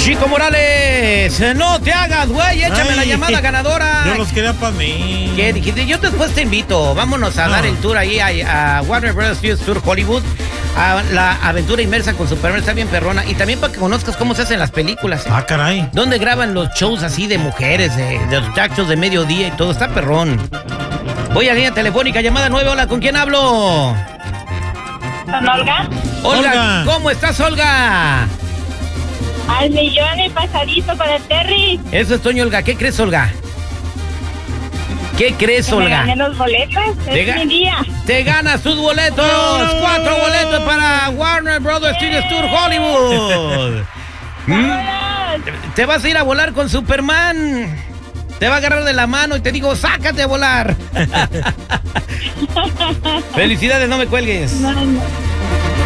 Chico Morales, no te hagas, güey, échame la llamada ganadora. Yo los quería para mí. ¿Qué dijiste? Yo después te invito. Vámonos a dar el tour ahí a Warner Bros. Studios Tour Hollywood. A la aventura inmersa con Superman, está bien perrona. Y también para que conozcas cómo se hacen las películas. Ah, caray. ¿Dónde graban los shows así de mujeres, de los muchachos de mediodía y todo? Está perrón. Voy a línea telefónica, llamada 9. Hola, ¿con quién hablo? ¿Con Olga? Olga, ¿cómo estás, Olga? Al millón y pasadito con el Terry. Eso es, Toño, Olga. ¿Qué crees, Olga? ¿Qué crees, Que Olga? me gané los boletos. Es mi día. Te ganas tus boletos. 4 boletos para Warner Bros. Studios Tour Hollywood. Te vas a ir a volar con Superman. Te va a agarrar de la mano y te digo, sácate a volar. Felicidades, no me cuelgues. No.